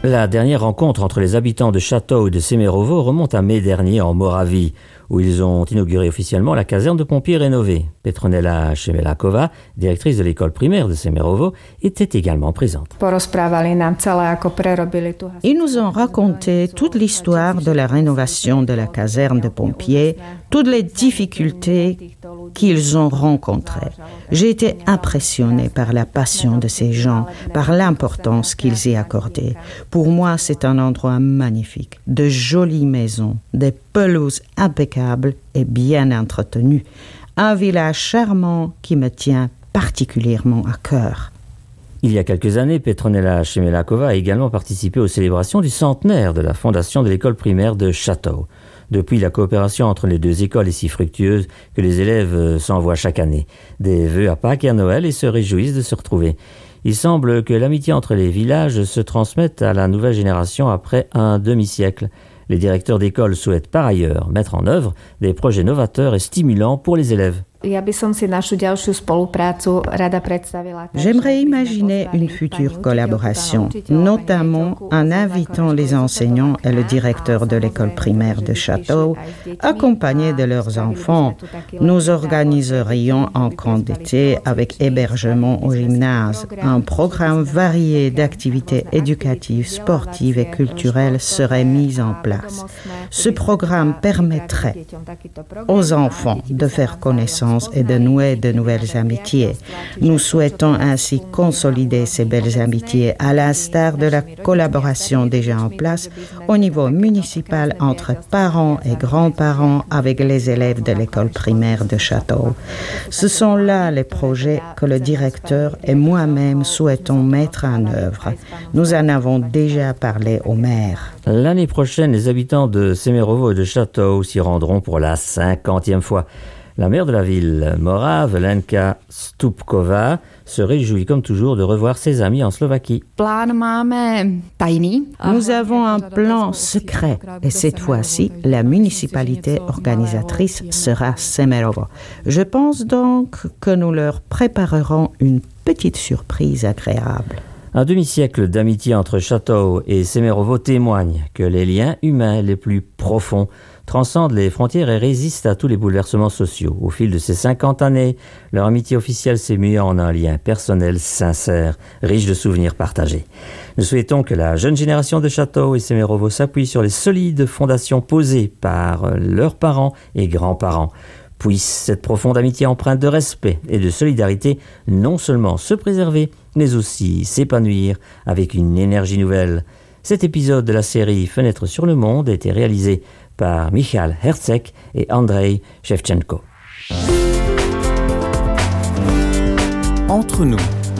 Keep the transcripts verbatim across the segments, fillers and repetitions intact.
La dernière rencontre entre les habitants de Château et de Semerovo remonte à mai dernier en Moravie, où ils ont inauguré officiellement la caserne de pompiers rénovée. Petronella Shemelakova, directrice de l'école primaire de Semerovo, était également présente. Ils nous ont raconté toute l'histoire de la rénovation de la caserne de pompiers, toutes les difficultés qu'ils ont rencontrées. J'ai été impressionnée par la passion de ces gens, par l'importance qu'ils y accordaient. Pour moi, c'est un endroit magnifique, de jolies maisons, des pelouses impeccables et bien entretenues. Un village charmant qui me tient particulièrement à cœur. Il y a quelques années, Petronella Shemelakova a également participé aux célébrations du centenaire de la fondation de l'école primaire de Château. Depuis, la coopération entre les deux écoles est si fructueuse que les élèves s'envoient chaque année des vœux à Pâques et à Noël et se réjouissent de se retrouver. Il semble que l'amitié entre les villages se transmette à la nouvelle génération après un demi-siècle. Les directeurs d'école souhaitent par ailleurs mettre en œuvre des projets novateurs et stimulants pour les élèves. J'aimerais imaginer une future collaboration, notamment en invitant les enseignants et le directeur de l'école primaire de Château, accompagnés de leurs enfants. Nous organiserions un camp d'été avec hébergement au gymnase. Un programme varié d'activités éducatives, sportives et culturelles serait mis en place. Ce programme permettrait aux enfants de faire connaissance et de nouer de nouvelles amitiés. Nous souhaitons ainsi consolider ces belles amitiés à l'instar de la collaboration déjà en place au niveau municipal entre parents et grands-parents avec les élèves de l'école primaire de Château. Ce sont là les projets que le directeur et moi-même souhaitons mettre en œuvre. Nous en avons déjà parlé au maire. L'année prochaine, les habitants de Semerovo et de Château s'y rendront pour la cinquantième fois. La maire de la ville morave, Lenka Stupkova, se réjouit comme toujours de revoir ses amis en Slovaquie. Nous avons un plan secret et cette fois-ci, la municipalité organisatrice sera Semerovo. Je pense donc que nous leur préparerons une petite surprise agréable. Un demi-siècle d'amitié entre Château et Semerovo témoigne que les liens humains les plus profonds transcendent les frontières et résistent à tous les bouleversements sociaux. Au fil de ces cinquante années, leur amitié officielle s'est muée en un lien personnel sincère, riche de souvenirs partagés. Nous souhaitons que la jeune génération de Château et Semerovo s'appuie sur les solides fondations posées par leurs parents et grands-parents. Puisse cette profonde amitié empreinte de respect et de solidarité non seulement se préserver, mais aussi s'épanouir avec une énergie nouvelle. Cet épisode de la série Fenêtre sur le monde a été réalisé par Michal Herceg et Andrei Shevchenko. Entre nous.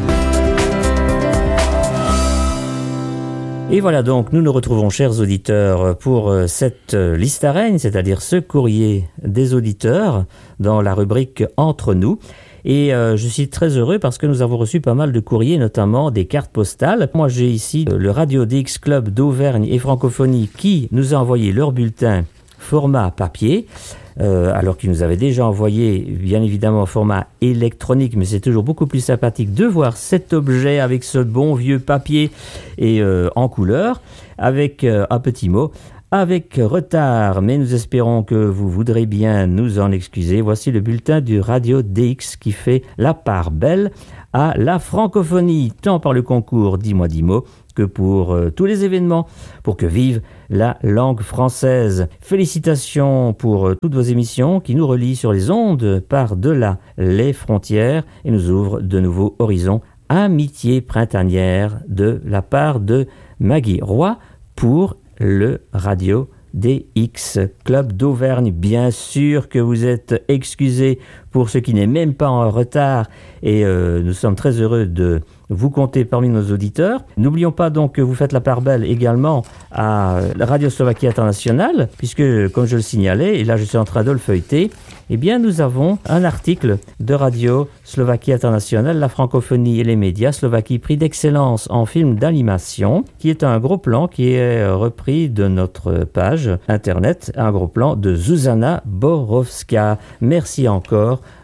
Et voilà donc, nous nous retrouvons, chers auditeurs, pour cette liste arène, c'est-à-dire ce courrier des auditeurs, dans la rubrique Entre nous. Et euh, je suis très heureux parce que nous avons reçu pas mal de courriers, notamment des cartes postales. Moi, j'ai ici le Radio D X Club d'Auvergne et Francophonie qui nous a envoyé leur bulletin format papier, euh, alors qu'ils nous avaient déjà envoyé, bien évidemment, format électronique, mais c'est toujours beaucoup plus sympathique de voir cet objet avec ce bon vieux papier et euh, en couleur, avec euh, un petit mot. Avec retard, mais nous espérons que vous voudrez bien nous en excuser. Voici le bulletin du Radio D X qui fait la part belle à la francophonie, tant par le concours Dis-moi dix mots que pour euh, tous les événements, pour que vive la langue française. Félicitations pour euh, toutes vos émissions qui nous relient sur les ondes par-delà les frontières et nous ouvrent de nouveaux horizons. Amitié printanière de la part de Maggie Roy pour le Radio D X Club d'Auvergne. Bien sûr que vous êtes excusés pour ce qui n'est même pas en retard et euh, nous sommes très heureux de vous compter parmi nos auditeurs. N'oublions pas donc que vous faites la part belle également à Radio Slovaquie Internationale, puisque, comme je le signalais, et là je suis en train de le feuilleter, eh bien nous avons un article de Radio Slovaquie Internationale, la francophonie et les médias, Slovaquie, prix d'excellence en film d'animation, qui est un gros plan qui est repris de notre page internet, un gros plan de Zuzana Borowska. Merci encore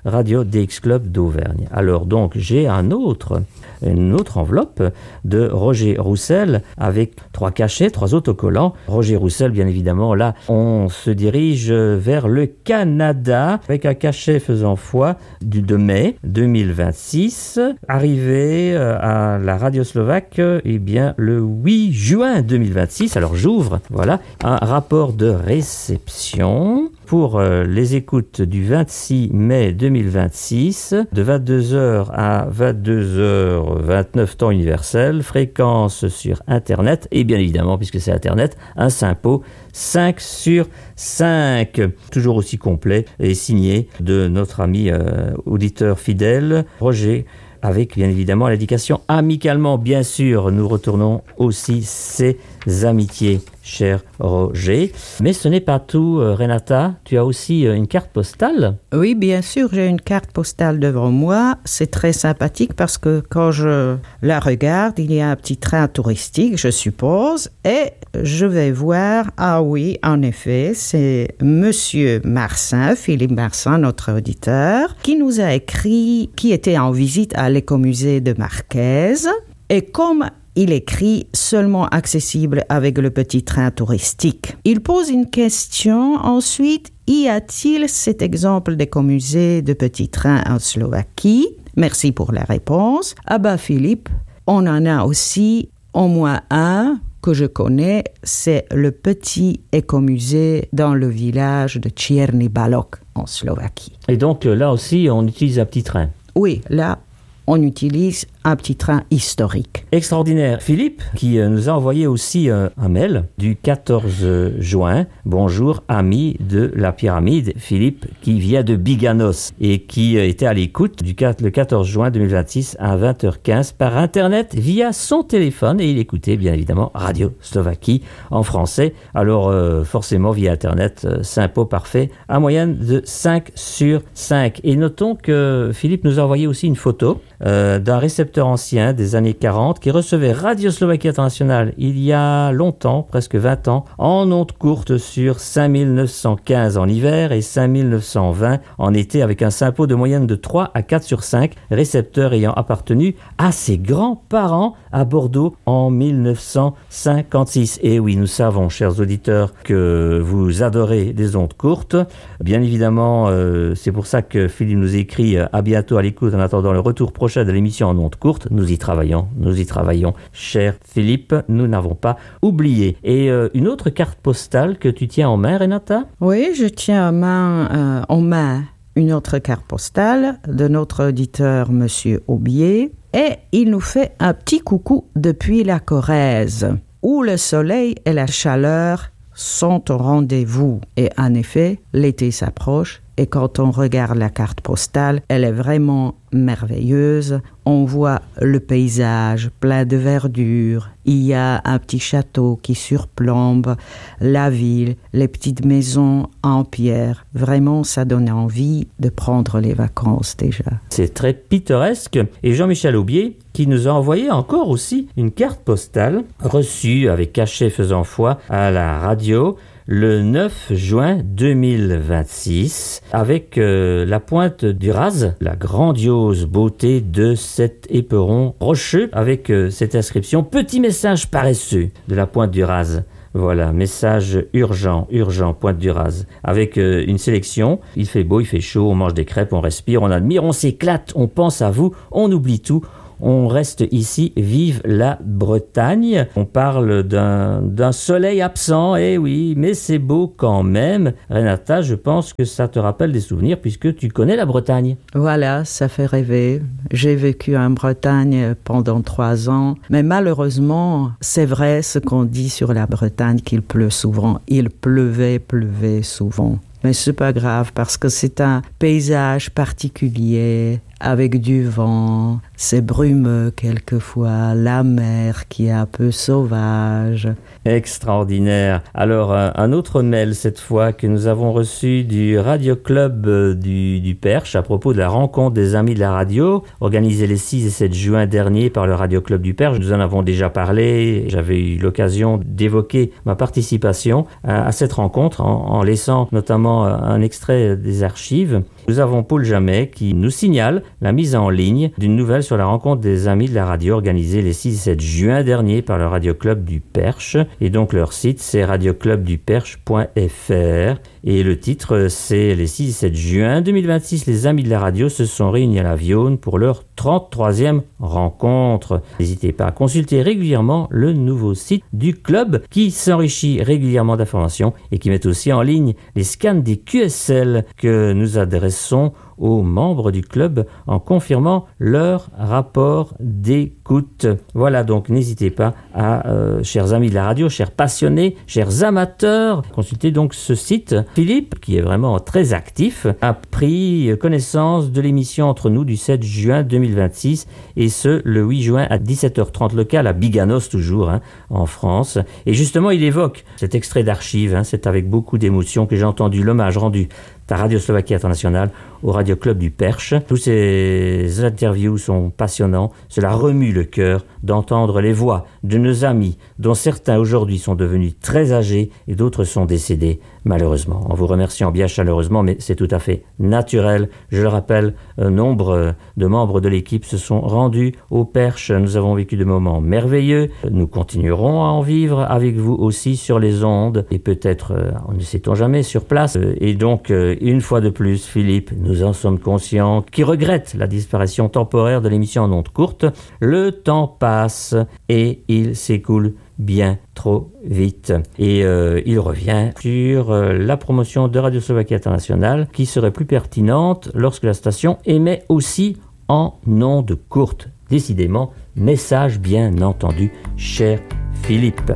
Radio D X Club d'Auvergne. Alors donc j'ai un autre, une autre enveloppe de Roger Roussel avec trois cachets, trois autocollants. Roger Roussel, bien évidemment, là on se dirige vers le Canada avec un cachet faisant foi du de mai deux mille vingt-six, arrivé à la radio slovaque eh bien le huit juin deux mille vingt-six. Alors j'ouvre, voilà, un rapport de réception pour euh, les écoutes du vingt-six mai deux mille vingt-six, de vingt-deux heures à vingt-deux heures vingt-neuf temps universel, fréquence sur Internet, et bien évidemment, puisque c'est Internet, un Sympo cinq sur cinq, toujours aussi complet et signé de notre ami euh, auditeur fidèle, Roger, avec bien évidemment l'indication amicalement, bien sûr, nous retournons aussi ses amitiés, cher Roger. Mais ce n'est pas tout, euh, Renata, tu as aussi euh, une carte postale? Oui, bien sûr, j'ai une carte postale devant moi. C'est très sympathique parce que quand je la regarde, il y a un petit train touristique, je suppose, et je vais voir, ah oui, en effet, c'est Monsieur Marsin, Philippe Marsin, notre auditeur, qui nous a écrit, qui était en visite à l'écomusée de Marquez, et comme il écrit seulement accessible avec le petit train touristique. Il pose une question ensuite, y a-t-il cet exemple d'écomusée de petit train en Slovaquie? Merci pour la réponse. Ah bah Philippe, on en a aussi au moins un que je connais, c'est le petit écomusée dans le village de Čierny Balok en Slovaquie. Et donc là aussi, on utilise un petit train? Oui, là, on utilise un petit train historique. Extraordinaire. Philippe, qui nous a envoyé aussi euh, un mail du quatorze juin. Bonjour, ami de la pyramide. Philippe, qui vient de Biganos et qui euh, était à l'écoute du le quatorze juin deux mille vingt-six à vingt heures quinze par Internet via son téléphone. Et il écoutait bien évidemment Radio Slovaquie en français. Alors euh, forcément via Internet, euh, Sympo parfait, à moyenne de cinq sur cinq. Et notons que Philippe nous a envoyé aussi une photo euh, d'un récepteur ancien des années quarante qui recevait Radio Slovaquie Internationale il y a longtemps, presque vingt ans, en ondes courtes sur cinq mille neuf cent quinze en hiver et cinq mille neuf cent vingt en été, avec un Sympo de moyenne de trois à quatre sur cinq, récepteur ayant appartenu à ses grands-parents à Bordeaux en mille neuf cent cinquante-six. Et oui, nous savons, chers auditeurs, que vous adorez des ondes courtes. Bien évidemment, euh, c'est pour ça que Philippe nous écrit euh, à bientôt à l'écoute en attendant le retour prochain de l'émission en ondes courte. Nous y travaillons, nous y travaillons, cher Philippe, nous n'avons pas oublié. Et euh, une autre carte postale que tu tiens en main, Renata? Oui, je tiens en main, euh, en main une autre carte postale de notre auditeur, Monsieur Aubier, et il nous fait un petit coucou depuis la Corrèze, où le soleil et la chaleur sont au rendez-vous. Et en effet, l'été s'approche. Et quand on regarde la carte postale, elle est vraiment merveilleuse. On voit le paysage plein de verdure. Il y a un petit château qui surplombe la ville, les petites maisons en pierre. Vraiment, ça donne envie de prendre les vacances déjà. C'est très pittoresque. Et Jean-Michel Aubier, qui nous a envoyé encore aussi une carte postale reçue avec cachet faisant foi à la radio le neuf juin deux mille vingt-six, avec euh, la pointe du Raz, la grandiose beauté de cet éperon rocheux, avec euh, cette inscription « Petit message paresseux de la pointe du Raz ». Voilà, message urgent, urgent, pointe du Raz, avec euh, une sélection. Il fait beau, il fait chaud, on mange des crêpes, on respire, on admire, on s'éclate, on pense à vous, on oublie tout. On reste ici, vive la Bretagne. On parle d'un, d'un soleil absent, eh oui, mais c'est beau quand même. Renata, je pense que ça te rappelle des souvenirs puisque tu connais la Bretagne. Voilà, ça fait rêver. J'ai vécu en Bretagne pendant trois ans, mais malheureusement, c'est vrai ce qu'on dit sur la Bretagne qu'il pleut souvent. Il pleuvait, pleuvait souvent. Mais c'est pas grave parce que c'est un paysage particulier avec du vent, c'est brumeux quelquefois, la mer qui est un peu sauvage. Extraordinaire. Alors, un autre mail cette fois que nous avons reçu du Radio Club du, du Perche à propos de la rencontre des amis de la radio, organisée les six et sept juin dernier par le Radio Club du Perche. Nous en avons déjà parlé, j'avais eu l'occasion d'évoquer ma participation à, à cette rencontre en, en laissant notamment simplement un extrait des archives. Nous avons Paul Jamet qui nous signale la mise en ligne d'une nouvelle sur la rencontre des amis de la radio organisée les six et sept juin dernier par le Radio Club du Perche. Et donc leur site c'est radio club du perche point f r et le titre c'est les six et sept juin deux mille vingt-six, les amis de la radio se sont réunis à la Viosne pour leur trente-troisième rencontre. N'hésitez pas à consulter régulièrement le nouveau site du club qui s'enrichit régulièrement d'informations et qui met aussi en ligne les scans des Q S L que nous adressons aux membres du club en confirmant leur rapport d'écoute. Voilà, donc n'hésitez pas à, euh, chers amis de la radio, chers passionnés, chers amateurs, consultez donc ce site. Philippe, qui est vraiment très actif, a pris connaissance de l'émission Entre nous du sept juin deux mille vingt-six et ce, le huit juin à dix-sept heures trente local à Biganos toujours, hein, en France. Et justement, il évoque cet extrait d'archives, hein, c'est avec beaucoup d'émotion que j'ai entendu l'hommage rendu à Radio Slovaquie Internationale au Radio Club du Perche. Tous ces interviews sont passionnants. Cela remue le cœur d'entendre les voix de nos amis, dont certains aujourd'hui sont devenus très âgés et d'autres sont décédés, malheureusement. En vous remerciant bien chaleureusement, mais c'est tout à fait naturel. Je le rappelle, un nombre de membres de l'équipe se sont rendus au Perche. Nous avons vécu de moments merveilleux. Nous continuerons à en vivre avec vous aussi sur les ondes et peut-être, on ne sait-on jamais, sur place. Et donc, une fois de plus, Philippe, nous en sommes conscients, qui regrette la disparition temporaire de l'émission en ondes courtes. Le temps passe et il s'écoule bien trop vite. Et euh, il revient sur euh, la promotion de Radio Slovaquie Internationale qui serait plus pertinente lorsque la station émet aussi en ondes courtes. Décidément, message bien entendu, cher Philippe.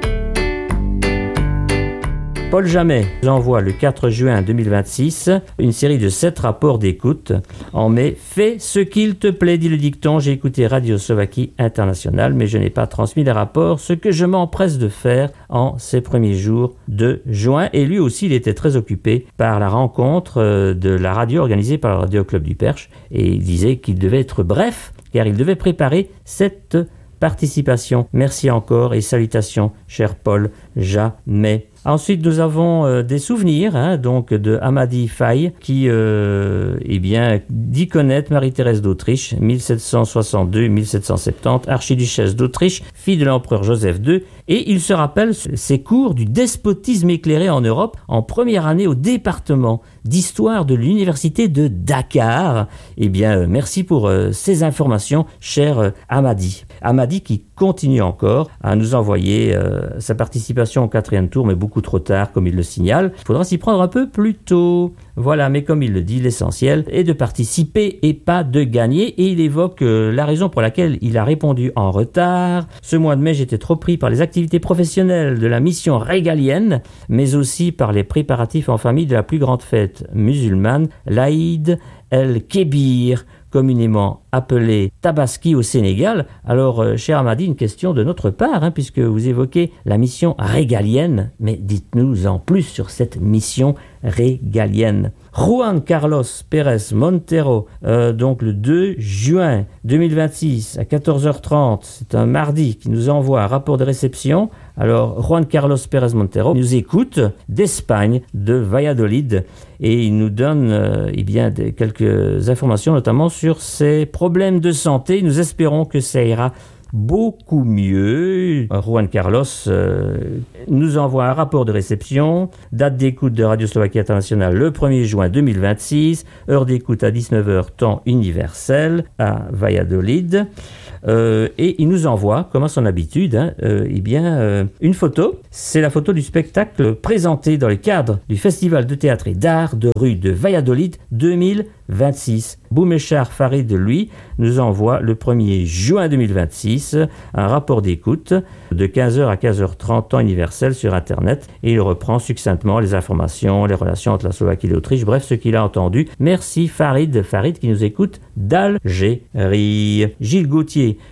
Paul Jamet nous envoie le quatre juin deux mille vingt-six une série de sept rapports d'écoute. En mai, fais ce qu'il te plaît, dit le dicton. J'ai écouté Radio Slovaquie Internationale, mais je n'ai pas transmis les rapports, ce que je m'empresse de faire en ces premiers jours de juin. Et lui aussi, il était très occupé par la rencontre de la radio organisée par le Radio Club du Perche. Et il disait qu'il devait être bref, car il devait préparer cette participation. Merci encore et salutations, cher Paul Jamet. Ensuite, nous avons euh, des souvenirs hein, donc de Amadi Faye qui euh, eh bien, dit connaître Marie-Thérèse d'Autriche, mille sept cent soixante-deux à mille sept cent soixante-dix, archiduchesse d'Autriche, fille de l'empereur Joseph deux, et il se rappelle ses cours du despotisme éclairé en Europe en première année au département d'histoire de l'université de Dakar. Eh bien, euh, merci pour euh, ces informations, cher euh, Amadi. Amadi qui continue encore à nous envoyer euh, sa participation au quatrième tour, mais beaucoup trop tard, comme il le signale. Il faudra s'y prendre un peu plus tôt. Voilà, mais comme il le dit, l'essentiel est de participer et pas de gagner. Et il évoque euh, la raison pour laquelle il a répondu en retard. Ce mois de mai, j'étais trop pris par les activités professionnelles de la mission régalienne, mais aussi par les préparatifs en famille de la plus grande fête musulmane, l'Aïd el-Kébir, communément appelé Tabaski au Sénégal. Alors, euh, cher Amadi, une question de notre part, hein, puisque vous évoquez la mission régalienne, mais dites-nous en plus sur cette mission régalienne. Juan Carlos Pérez Montero, euh, donc le deux juin deux mille vingt-six à quatorze heures trente, c'est un mardi, qui nous envoie un rapport de réception. Alors, Juan Carlos Pérez Montero nous écoute d'Espagne, de Valladolid, et il nous donne euh, eh bien, des, quelques informations, notamment sur ses problèmes de santé. Nous espérons que ça ira beaucoup mieux. Juan Carlos euh, nous envoie un rapport de réception, date d'écoute de Radio Slovaquie Internationale le premier juin deux mille vingt-six, heure d'écoute à dix-neuf heures temps universel à Valladolid. Euh, et il nous envoie, comme à son habitude, hein, euh, eh bien, euh, une photo. C'est la photo du spectacle présenté dans le cadre du Festival de théâtre et d'art de rue de Valladolid deux mille vingt-six. Boumechar Farid, lui, nous envoie le premier juin deux mille vingt-six un rapport d'écoute de quinze heures à quinze heures trente temps universel sur Internet, et il reprend succinctement les informations, les relations entre la Slovaquie et l'Autriche, bref, ce qu'il a entendu. Merci Farid, Farid qui nous écoute d'Algérie. Gilles Gauthier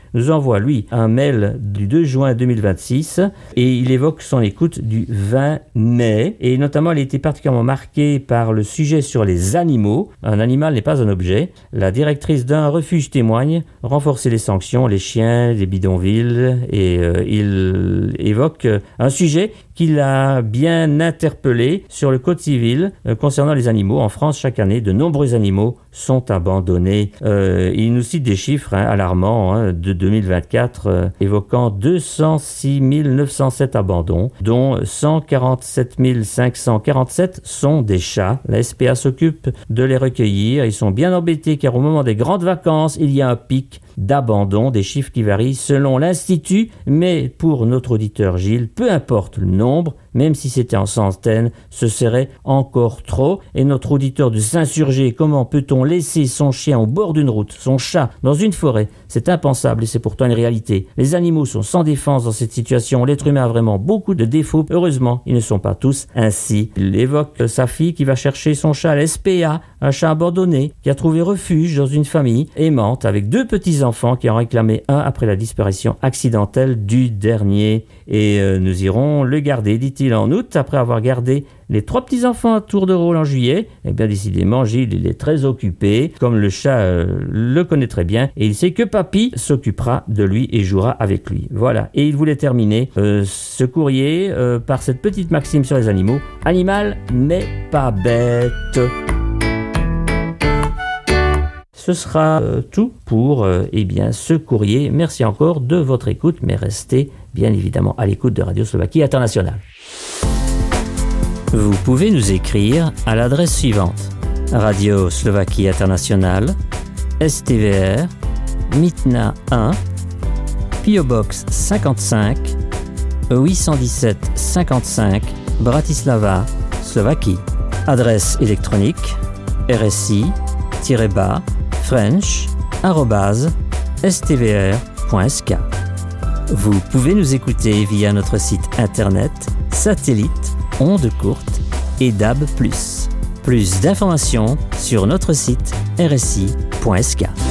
nous envoie, lui, un mail du deux juin deux mille vingt-six et il évoque son écoute du vingt mai. Et notamment, il a été particulièrement marqué par le sujet sur les animaux. Un animal n'est pas un objet. La directrice d'un refuge témoigne renforcer les sanctions, les chiens, les bidonvilles. Et euh, il évoque un sujet qui l'a bien interpellé sur le code civil euh, concernant les animaux. En France, chaque année, de nombreux animaux sont abandonnés. Euh, il nous cite des chiffres hein, alarmants hein, de deux mille vingt-quatre, euh, évoquant deux cent six mille neuf cent sept abandons, dont cent quarante-sept mille cinq cent quarante-sept sont des chats. La S P A s'occupe de les recueillir. Ils sont bien embêtés car au moment des grandes vacances, il y a un pic d'abandon, des chiffres qui varient selon l'Institut, mais pour notre auditeur Gilles, peu importe le nombre, même si c'était en centaines, ce serait encore trop. Et notre auditeur de s'insurger, comment peut-on laisser son chien au bord d'une route, son chat dans une forêt? C'est impensable et c'est pourtant une réalité. Les animaux sont sans défense dans cette situation. L'être humain a vraiment beaucoup de défauts. Heureusement, ils ne sont pas tous ainsi. Il évoque sa fille qui va chercher son chat à l'S P A, un chat abandonné qui a trouvé refuge dans une famille aimante avec deux petits-enfants qui en réclamaient un après la disparition accidentelle du dernier. Et euh, nous irons le garder, dit-il, en août, après avoir gardé les trois petits-enfants à tour de rôle en juillet. Eh bien, décidément, Gilles, il est très occupé, comme le chat euh, le connaît très bien, et il sait que papy s'occupera de lui et jouera avec lui. Voilà. Et il voulait terminer euh, ce courrier euh, par cette petite maxime sur les animaux. Animal, mais pas bête. Ce sera euh, tout pour euh, eh bien, ce courrier. Merci encore de votre écoute, mais restez bien évidemment à l'écoute de Radio Slovaquie Internationale. Vous pouvez nous écrire à l'adresse suivante: Radio Slovaquie Internationale, S T V R, Mytna un, P O Box cinquante-cinq, huit cent dix-sept cinquante-cinq, Bratislava, Slovaquie. Adresse électronique R S I-bas French arobase s t v r point s k. Vous pouvez nous écouter via notre site internet, satellite, ondes courtes et D A B plus. Plus d'informations sur notre site r s i point s k.